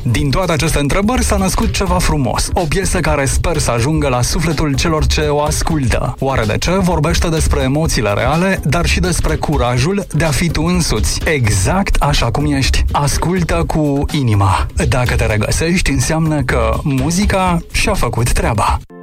Din toate aceste întrebări s-a născut ceva frumos. O piesă care sper să ajungă la sufletul celor ce o ascultă. Oare de ce? Vorbește despre emoțiile reale, dar și despre curajul de a fi tu însuți, exact așa cum ești. Ascultă cu inima. Dacă te regăsești, înseamnă că muzica și-a făcut treaba.